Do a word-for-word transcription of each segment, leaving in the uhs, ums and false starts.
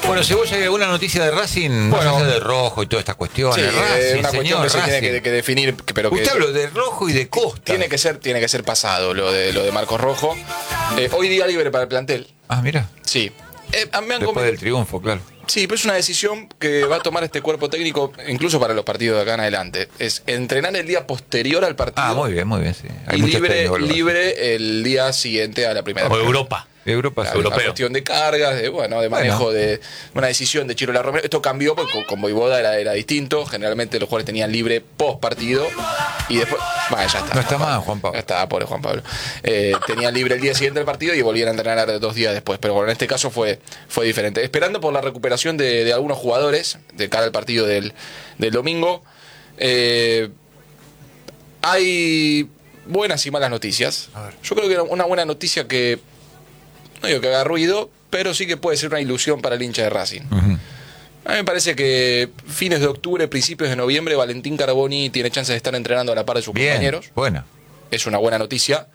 Bueno, si vos hay alguna noticia de Racing, Bueno, más allá de Rojo y todas estas cuestiones. Sí, Racing, es una cuestión señor, que se Racing. tiene que, que definir. Pero Usted que habló de Rojo y de Costa. tiene que ser, tiene que ser pasado lo de lo de Marcos Rojo. Eh, hoy día libre para el plantel. Ah, mira. Sí. Eh, me han Después comen- del triunfo, claro. Sí, pero es una decisión que va a tomar este cuerpo técnico, incluso para los partidos de acá en adelante. Es entrenar el día posterior al partido. Ah, muy bien, muy bien, sí. Hay y muchos libre, técnicos que lo hacen. libre el día siguiente a la primera. O Europa. Europa, Claro, sí. una europeo. cuestión de cargas, de, bueno, de manejo, Bueno. de una decisión de Chirola Romero. Esto cambió porque con, con Voivoda era, era distinto. Generalmente los jugadores tenían libre post partido y después. Bueno, ya está. No está mal, Juan Pablo. Ya está, pobre Juan Pablo. Eh, tenían libre el día siguiente del partido y volvían a entrenar dos días después. Pero bueno, en este caso fue, fue diferente. Esperando por la recuperación de, de algunos jugadores de cara al partido del, del domingo. Eh, hay buenas y malas noticias. Yo creo que una buena noticia que no digo que haga ruido, pero sí que puede ser una ilusión para el hincha de Racing. Ujú. A mí me parece que fines de octubre, principios de noviembre, Valentín Carboni tiene chance de estar entrenando a la par de sus Bien, compañeros. buena. Es una buena noticia.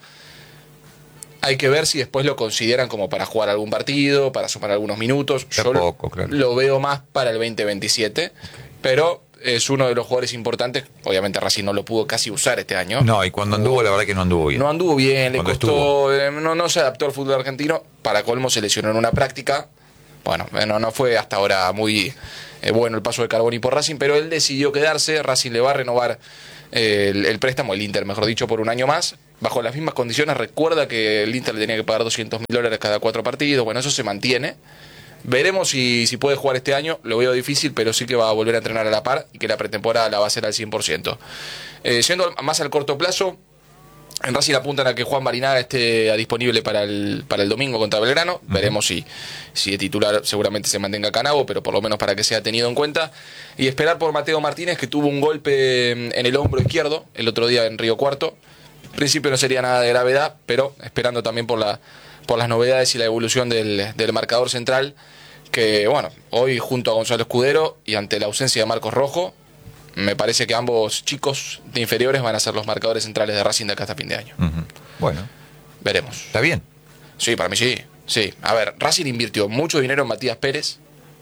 Hay que ver si después lo consideran como para jugar algún partido, para sumar algunos minutos. De Yo poco, claro. lo veo más para el veinte veintisiete, pero es uno de los jugadores importantes. Obviamente Racing no lo pudo casi usar este año. No, y cuando anduvo, la verdad que no anduvo bien. No anduvo bien, le Cuando costó, eh, no, no se adaptó al fútbol argentino. Para colmo se lesionó en una práctica. Bueno, eh, no, no fue hasta ahora muy eh, bueno el paso de Carboni por Racing, pero él decidió quedarse. Racing le va a renovar eh, el, el préstamo, el Inter, mejor dicho, por un año más. Bajo las mismas condiciones, recuerda que el Inter le tenía que pagar doscientos mil dólares cada cuatro partidos. Bueno, eso se mantiene. Veremos si, si puede jugar este año. Lo veo difícil, pero sí que va a volver a entrenar a la par y que la pretemporada la va a hacer al cien por ciento. Eh, yendo más al corto plazo, en Racing apuntan a que Juan Barinaga esté disponible para el, para el domingo contra Belgrano. Uh-huh. Veremos si, si de titular seguramente se mantenga Canavo, pero por lo menos para que sea tenido en cuenta. Y esperar por Mateo Martínez, que tuvo un golpe en el hombro izquierdo el otro día en Río Cuarto. En principio no sería nada de gravedad, pero esperando también por la por las novedades y la evolución del, del marcador central, que bueno, hoy junto a Gonzalo Escudero y ante la ausencia de Marcos Rojo, me parece que ambos chicos de inferiores van a ser los marcadores centrales de Racing de acá hasta fin de año. Ujú. Bueno, Veremos. está bien. Sí, para mí sí. Sí. A ver, Racing invirtió mucho dinero en Matías Pérez,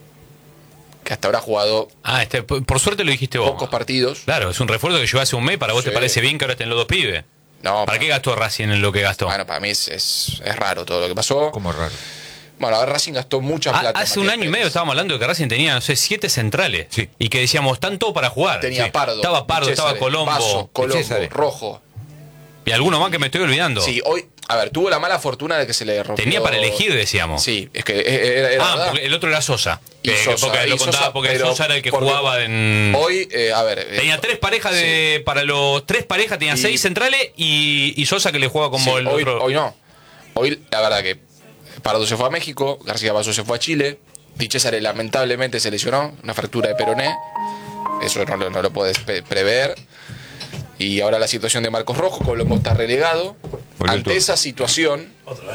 que hasta ahora ha jugado Ah, este, por por suerte lo dijiste vos. pocos partidos. Claro, es un refuerzo que llevó hace un mes. ¿Para vos Sí. te parece bien que ahora estén los dos pibes? No, ¿Para qué gastó Racing en lo que gastó? Bueno, para mí es, es, es raro todo lo que pasó. Como raro. Bueno, a ver, Racing gastó mucha Ah, plata. hace un Matías año y Pérez. medio estábamos hablando de que Racing tenía, no sé, siete centrales. Sí. Y que decíamos, están todos para jugar. Tenía Sí. Pardo. Estaba Pardo, Di estaba Césare, Colombo. Basso, Colombo, Di Césare. Rojo. Y alguno más que me estoy olvidando. Sí, hoy, a ver, tuvo la mala fortuna de que se le rompió. Tenía para elegir, decíamos. Sí, es que era, era ah, verdad. porque el otro era Sosa. Y Que- Sosa, porque y lo Sosa, contaba porque pero Sosa era el que porque jugaba en. Hoy, eh, a ver. eh, Tenía tres parejas de. Para los tres parejas tenía Y- seis centrales y, y Sosa que le juega como sí, el hoy, otro. hoy no. Hoy, la verdad que Pardo se fue a México, García Basso se fue a Chile, Di Césare lamentablemente se lesionó, una fractura de peroné. Eso no, lo- no lo puedes pe- prever. Y ahora la situación de Marcos Rojo, Colombo está relegado. Volvió Ante todo. esa situación.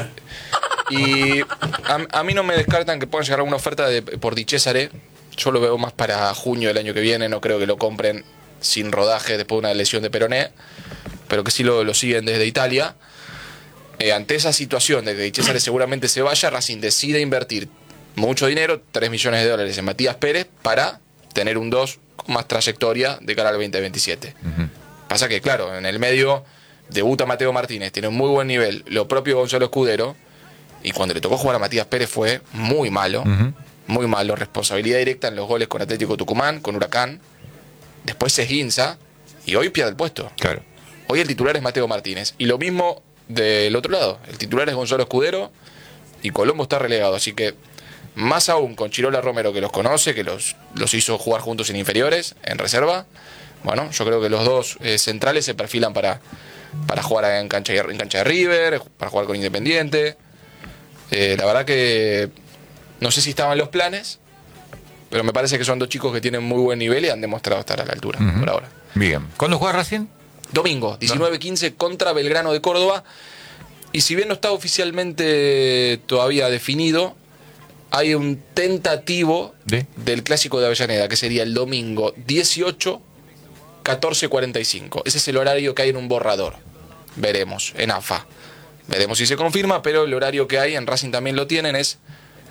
Y a, a mí no me descartan que puedan llegar a una oferta de, por Di Césare. Yo lo veo más para junio del año que viene. No creo que lo compren sin rodaje después de una lesión de peroné. Pero que sí lo, lo siguen desde Italia. Eh, ante esa situación de que Di Césare seguramente se vaya, Racing decide invertir mucho dinero, tres millones de dólares en Matías Pérez, para tener un dos con más trayectoria de cara al veinte veintisiete. Ujú. Pasa que, claro, en el medio debuta Mateo Martínez, tiene un muy buen nivel, lo propio Gonzalo Escudero, y cuando le tocó jugar a Matías Pérez fue muy malo, Ujú. muy malo, responsabilidad directa en los goles con Atlético Tucumán, con Huracán, después se esguinza, y hoy pierde el puesto. Claro. Hoy el titular es Mateo Martínez, y lo mismo del otro lado, el titular es Gonzalo Escudero, y Colombo está relegado, así que más aún con Chirola Romero, que los conoce, que los, los hizo jugar juntos en inferiores, en reserva. Bueno, yo creo que los dos eh, centrales se perfilan para, para jugar en cancha, de, en cancha de River, para jugar con Independiente. Eh, la verdad que no sé si estaban los planes, pero me parece que son dos chicos que tienen muy buen nivel y han demostrado estar a la altura Ujú. por ahora. Bien. ¿Cuándo juega Racing? Domingo, diecinueve quince contra Belgrano de Córdoba. Y si bien no está oficialmente todavía definido, hay un tentativo ¿De? del Clásico de Avellaneda, que sería el domingo dieciocho, catorce cuarenta y cinco. Ese es el horario que hay en un borrador. Veremos, en A F A. Veremos si se confirma, pero el horario que hay, en Racing también lo tienen, es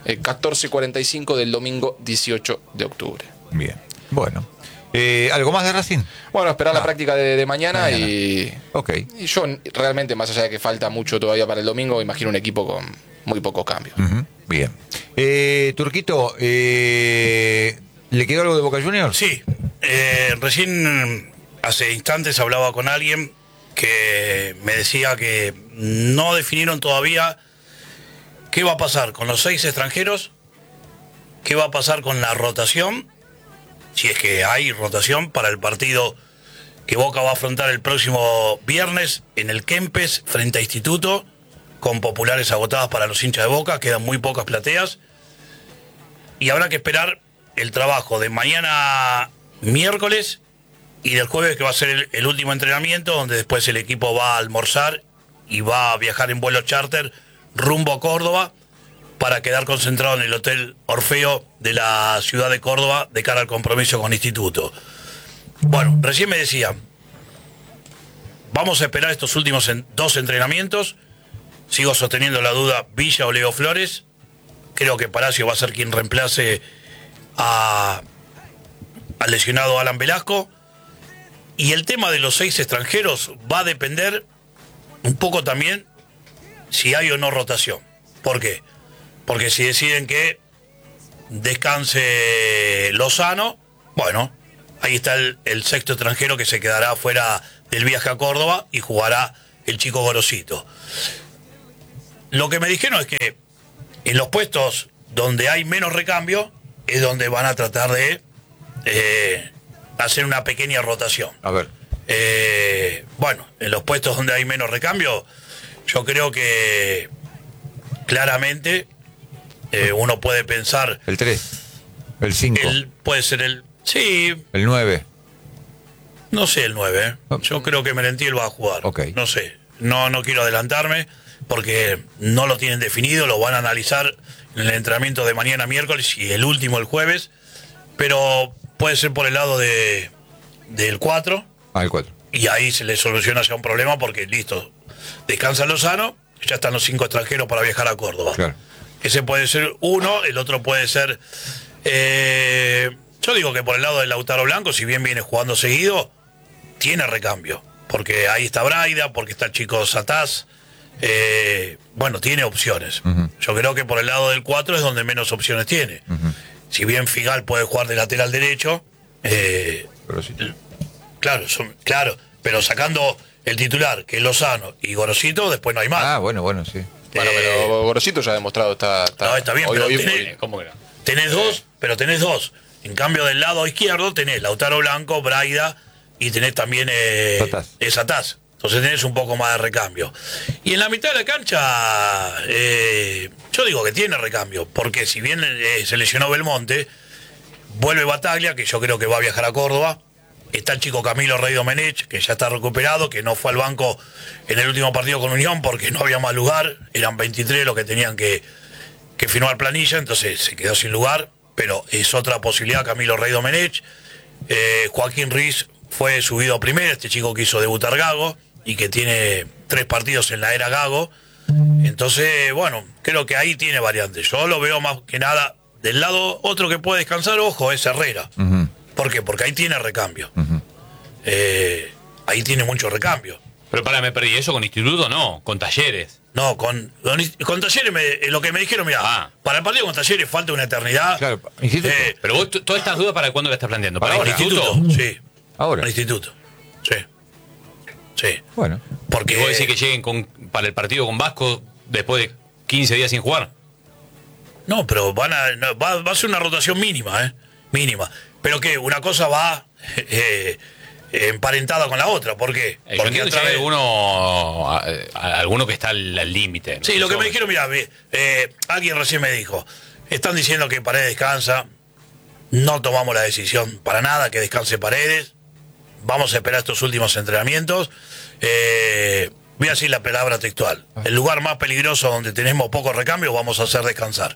eh, catorce cuarenta y cinco del domingo dieciocho de octubre. Bien. Bueno. Eh, ¿Algo más de Racing? Bueno, esperar Ah. la práctica de, de mañana, Mañana. Y, Ok. y yo realmente, más allá de que falta mucho todavía para el domingo, imagino un equipo con muy pocos cambios. Ujú, bien. Eh, Turquito, eh, ¿le quedó algo de Boca Juniors? Sí, eh, recién hace instantes hablaba con alguien que me decía que no definieron todavía qué va a pasar con los seis extranjeros, qué va a pasar con la rotación, si es que hay rotación para el partido que Boca va a afrontar el próximo viernes en el Kempes frente a Instituto, con populares agotadas para los hinchas de Boca, quedan muy pocas plateas, y habrá que esperar el trabajo de mañana miércoles y del jueves, que va a ser el, el último entrenamiento, donde después el equipo va a almorzar y va a viajar en vuelo charter rumbo a Córdoba para quedar concentrado en el Hotel Orfeo de la ciudad de Córdoba de cara al compromiso con Instituto. Bueno, recién me decía, vamos a esperar estos últimos en, dos entrenamientos. Sigo sosteniendo la duda Villa o Leo Flores. Creo que Palacio va a ser quien reemplace a, al lesionado Alan Velasco. Y el tema de los seis extranjeros va a depender un poco también si hay o no rotación. ¿Por qué? Porque si deciden que descanse Lozano, bueno, ahí está el, el sexto extranjero que se quedará fuera del viaje a Córdoba y jugará el chico Gorosito. Lo que me dijeron es que en los puestos donde hay menos recambio es donde van a tratar de eh, hacer una pequeña rotación. A ver. Eh, bueno, en los puestos donde hay menos recambio, yo creo que claramente eh, uno puede pensar, El tres. El cinco. el, puede ser el, sí, El nueve. no sé el nueve, ¿eh? Oh. Yo creo que Merentiel va a jugar, Ok. no sé, no, no quiero adelantarme porque no lo tienen definido, lo van a analizar en el entrenamiento de mañana miércoles y el último el jueves, pero puede ser por el lado de del cuatro. Ah, el cuatro. Y ahí se le soluciona ya un problema porque listo, descansa Lozano, ya están los cinco extranjeros para viajar a Córdoba. Claro. Ese puede ser uno, el otro puede ser... eh, yo digo que por el lado del Lautaro Blanco, si bien viene jugando seguido, tiene recambio. Porque ahí está Braida, porque está el chico Satás. Eh, bueno, tiene opciones. Uh-huh. Yo creo que por el lado del cuatro es donde menos opciones tiene. Uh-huh. Si bien Figal puede jugar de lateral derecho... Eh, Pero sí. Claro, son, claro, pero sacando el titular, que es Lozano y Gorosito, después no hay más. Ah, bueno, bueno, sí. Bueno, Eh, pero Gorosito ya ha demostrado, está, está, No, está bien, hoy- pero hoy- tiene- hoy- ¿Cómo que no? Tenés dos, pero tenés dos. En cambio, del lado izquierdo tenés Lautaro Blanco, Braida y tenés también eh, Satás. eh, Satás. Entonces tenés un poco más de recambio. Y en la mitad de la cancha, eh, yo digo que tiene recambio, porque si bien eh, se lesionó Belmonte, vuelve Bataglia, que yo creo que va a viajar a Córdoba. Está el chico Camilo Rey Domenech, que ya está recuperado, que no fue al banco en el último partido con Unión porque no había más lugar. Eran veintitrés los que tenían que, que firmar planilla, entonces se quedó sin lugar. Pero es otra posibilidad, Camilo Rey Domenech. Eh, Joaquín Riz fue subido a primera, este chico que hizo debutar Gago y que tiene tres partidos en la era Gago. Entonces, bueno, creo que ahí tiene variantes. Yo lo veo más que nada del lado otro que puede descansar, ojo, es Herrera. Uh-huh. ¿Por qué? Porque ahí tiene recambio. Uh-huh. Eh, ahí tiene mucho recambio. Pero para, me perdí. ¿Eso con Instituto? No, con Talleres. No, con, con, con Talleres, me, eh, lo que me dijeron, mira, Ah. para el partido con Talleres falta una eternidad. Claro, Instituto. Eh, Pero vos, t- todas estas dudas, ¿para cuándo las estás planteando? ¿Para Ahora. el Instituto? instituto, sí. Ahora. Al instituto, sí. Sí. Bueno. Porque ¿Y vos decís que lleguen con, para el partido con Vasco después de quince días sin jugar? No, pero van a, no, va, va a ser una rotación mínima, ¿eh? Mínima. Pero que una cosa va eh, emparentada con la otra. ¿Por qué? Eh, yo Porque entiendo a que hay través... alguno, a- a- alguno que está al al límite. ¿no? Sí, lo que Eso- me dijeron, mira, eh, alguien recién me dijo, están diciendo que Paredes descansa, no tomamos la decisión para nada que descanse Paredes, vamos a esperar estos últimos entrenamientos. Eh, voy a decir la palabra textual, el lugar más peligroso donde tenemos pocos recambios vamos a hacer descansar.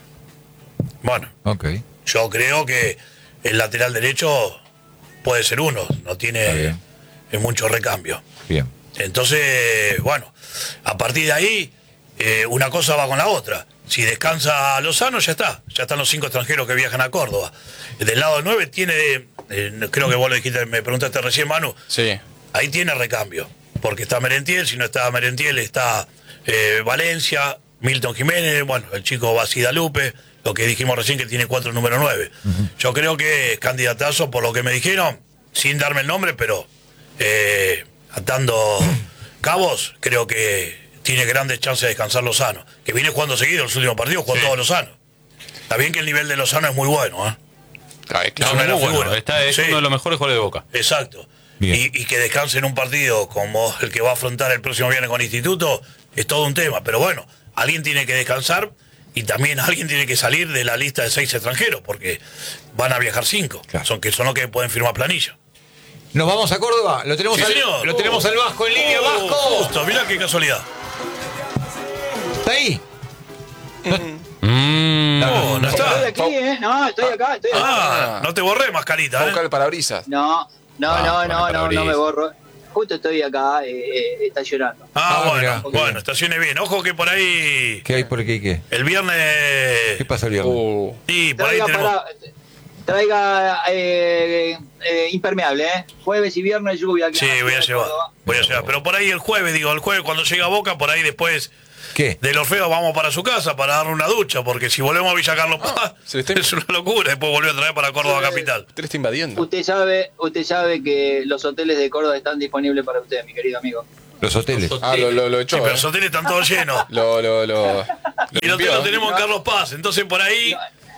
Bueno, Ok. yo creo que el lateral derecho puede ser uno, no Está tiene bien. eh, mucho recambio. Bien. Entonces, bueno, a partir de ahí, eh, una cosa va con la otra. si descansa Lozano, ya está. Ya están los cinco extranjeros que viajan a Córdoba. Del lado nueve tiene, eh, creo que vos lo dijiste, me preguntaste recién, Manu. Sí. Ahí tiene recambio. Porque está Merentiel, si no está Merentiel está eh, Valencia, Milton Jiménez, bueno, el chico Basidalupe, lo que dijimos recién que tiene cuatro número nueve. Uh-huh. Yo creo que es candidatazo por lo que me dijeron, sin darme el nombre, pero eh, atando cabos, creo que tiene grandes chances de descansar Lozano, que viene jugando seguido los últimos partidos, jugó sí. todo Lozano. Está bien que el nivel de Lozano es muy bueno, ¿eh? Claro, es una muy bueno. Está, es sí. uno de los mejores jugadores de Boca. Exacto. Y, y que descanse en un partido como el que va a afrontar el próximo viernes con Instituto, es todo un tema. Pero bueno, alguien tiene que descansar y también alguien tiene que salir de la lista de seis extranjeros, porque van a viajar cinco, claro. son que son los que pueden firmar planilla. Nos vamos a Córdoba, lo tenemos, sí, al, lo tenemos al Vasco en línea. Oh, Vasco. Justo, mirá qué casualidad. ¿Está ahí? Mm. No, no está. Estoy aquí, ¿eh? No, estoy acá, estoy acá. Ah, no te borré, mascarita, ¿eh? Busca el parabrisas. No, no, ah, no, no, no, no me borro. Justo estoy acá eh, eh, estacionando. Ah, ah bueno, bueno, estacione bien. Ojo que por ahí... ¿Qué hay por aquí? ¿Qué? El viernes... ¿Qué pasa el viernes? Uh. Sí, por ahí traiga tenemos... para, traiga eh, eh, impermeable, ¿eh? Jueves y viernes lluvia. Sí, voy a llevar, voy a llevar. Pero por ahí el jueves, digo, el jueves cuando llega a Boca, por ahí después... ¿Qué? De Orfeo vamos para su casa para darle una ducha, porque si volvemos a Villa Carlos Paz, ah, está... es una locura. Después volvió a traer para Córdoba usted, capital. Usted está invadiendo. Usted sabe, usted sabe que los hoteles de Córdoba están disponibles para usted, mi querido amigo. Los hoteles. Ah, lo, lo, lo echó. Sí, pero ¿eh? los hoteles están todos llenos. Lo, lo, lo, lo y el hotel lo tenemos en Carlos Paz. Entonces por ahí,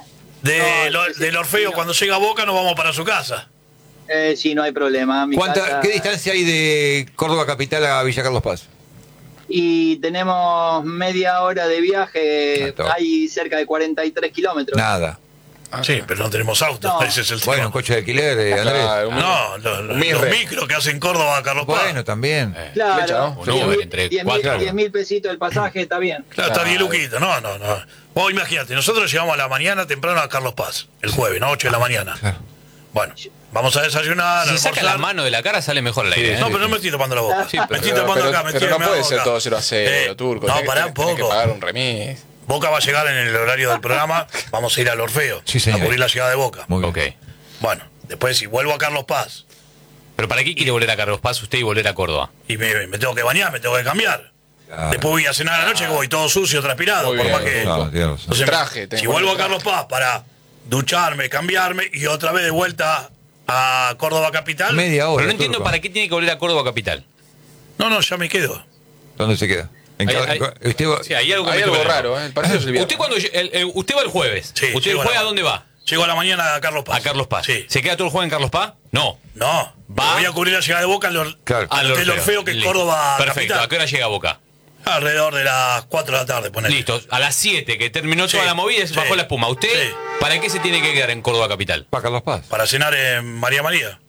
de, no, lo, del Orfeo, no. cuando llega a Boca, nos vamos para su casa. Eh, sí, no hay problema. Mi ¿Cuánta, casa... ¿Qué distancia hay de Córdoba capital a Villa Carlos Paz? Y tenemos media hora de viaje, hay cerca de cuarenta y tres kilómetros. Nada. Ah, sí, pero no tenemos autos, no. ese es el tema. Bueno, un coche de alquiler, eh, Andrés. Claro, un, no, lo, lo, un los micros que hacen Córdoba a Carlos Paz. Bueno, también. Eh, claro, ¿no? diez mil pesitos el pasaje, está bien. Claro, está diez luquitos, no, no, no. Vos imagínate, nosotros llegamos a la mañana temprano a Carlos Paz, el jueves, ¿no? ocho de la mañana. Claro. Bueno, vamos a desayunar, si saca la mano de la cara sale mejor la sí, idea. No, pero no me estoy tapando la boca. Sí, me estoy tapando pero, acá, me pero estoy no puede ser boca. todo cero a cero, eh, turco. No, tenés, pará tenés, un poco. tenés que pagar un remis. Boca va a llegar en el horario del programa, vamos a ir al Orfeo, sí, señor. a cubrir la llegada de Boca. Muy bien. Okay. Bueno, después si vuelvo a Carlos Paz. ¿Pero para qué quiere volver a Carlos Paz usted y volver a Córdoba? Y me, me tengo que bañar, me tengo que cambiar. Claro. Después voy a cenar a la noche que voy todo sucio, transpirado. Muy por bien, más que... No, Entonces, traje, si vuelvo a Carlos Paz para ducharme, cambiarme y otra vez de vuelta a Córdoba capital. Media hora. Pero no entiendo turco. para qué tiene que volver a Córdoba capital. No, no, ya me quedo. ¿Dónde se queda? En Hay, cada, hay, usted va, sí, hay algo, hay algo raro, ¿eh? El partido es el viernes. Usted, cuando, el, el, usted va el jueves. Sí, ¿Usted el jueves a dónde va? Llego a la mañana a Carlos Paz. A Carlos Paz. Sí. ¿Se queda todo el jueves en Carlos Paz? No. No. Va. Voy a cubrir la llegada de Boca al, or, claro. al Hotel Orfeo, que es Córdoba Perfecto. capital. ¿A qué hora llega a Boca? Alrededor de las cuatro de la tarde, ponele. Listo. A las siete, que terminó Sí. toda la movida, se Sí. bajó la espuma. ¿Usted Sí. para qué se tiene que quedar en Córdoba capital? para Carlos Paz. Para cenar en María María.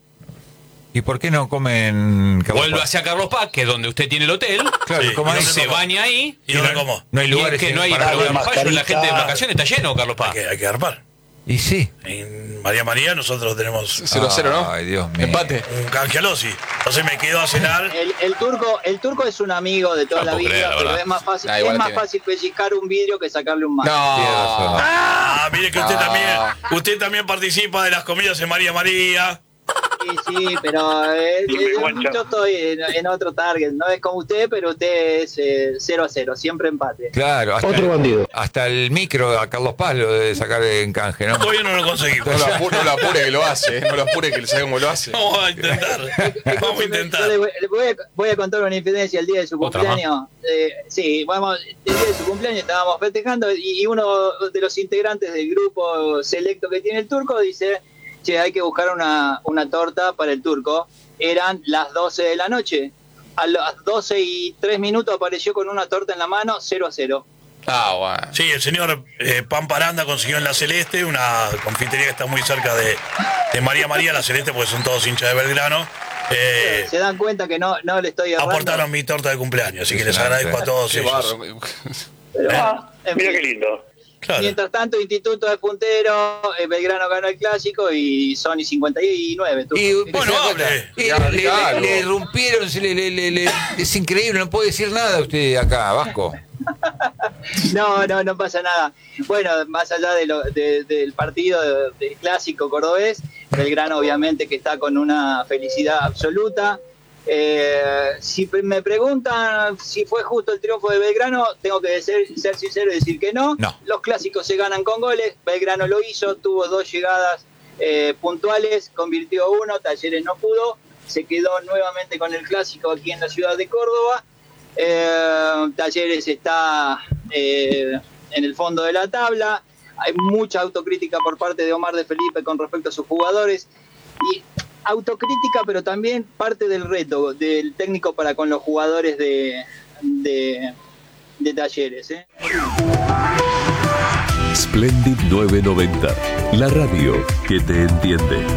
¿Y por qué no comen Carlos Vuelve Paz? hacia Carlos Paz, que es donde usted tiene el hotel. Claro, Sí. ¿cómo ¿Y hay? dónde Se como? baña ahí. ¿Y dónde como? No hay Y lugares es que no hay para para comer. un fallo, la gente de vacaciones está lleno, Carlos Hay Paz. que, hay que arpar. Y sí. En María María nosotros tenemos cero a cero, ¿no? Ay, Dios mío. Empate. un canjealosi. Entonces me quedo a cenar. El, el turco, el turco es un amigo de toda No la puedo vida, creer, la pero verdad. es más fácil, Ah, igual es más tiene. fácil pellizcar un vidrio que sacarle un mano. No. Ah, mire que usted Ah. también, usted también participa de las comidas en María María. Sí, sí, pero eh, eh, yo estoy en, en otro target. No es como usted, pero usted es eh, cero a cero, siempre empate. Claro, hasta Otro el, bandido. hasta el micro a Carlos Paz lo debe sacar en canje, ¿no? Todavía no lo conseguimos. No lo apure, no lo apure que lo hace, eh. No lo apure que sabe cómo lo hace. Vamos a intentar. Vamos a intentar. Yo le voy, le voy a, voy a contar una infidencia el día de su ¿Otra cumpleaños. Eh, sí, vamos, el día de su cumpleaños estábamos festejando y, y uno de los integrantes del grupo selecto que tiene el turco dice: che, hay que buscar una, una torta para el turco. Eran las doce de la noche. A las doce y tres minutos apareció con una torta en la mano, cero a cero. Ah, bueno. Sí, el señor eh, Pan Paranda consiguió en La Celeste, una confitería que está muy cerca de, de María María, La Celeste, porque son todos hinchas de Belgrano. Eh, Se dan cuenta que no, no le estoy errando. aportaron mi torta de cumpleaños, así que les agradezco a todos Qué ellos. barro. Pero, Ah, en mira fin. qué lindo. Claro. Mientras tanto, Instituto de Puntero, eh, Belgrano ganó el clásico y Sony cincuenta y nueve. turco. Y, Bueno, se da hable. cuenta. Y Ya, le, le- claro. le irrumpieron, se le, le- le- le- es increíble, no puede decir nada usted acá, Vasco. No, no, no pasa nada. Bueno, más allá de lo, de, del partido de, del clásico cordobés, Belgrano obviamente que está con una felicidad absoluta. Eh, si me preguntan si fue justo el triunfo de Belgrano, tengo que ser, ser sincero y decir que no. no. Los clásicos se ganan con goles, Belgrano lo hizo, tuvo dos llegadas eh, puntuales, convirtió uno, Talleres no pudo, se quedó nuevamente con el clásico aquí en la ciudad de Córdoba. Eh, Talleres está eh, en el fondo de la tabla, hay mucha autocrítica por parte de Omar de Felipe con respecto a sus jugadores, y autocrítica, pero también parte del reto del técnico para con los jugadores de, de, de Talleres. ¿eh? Splendid novecientos noventa, la radio que te entiende.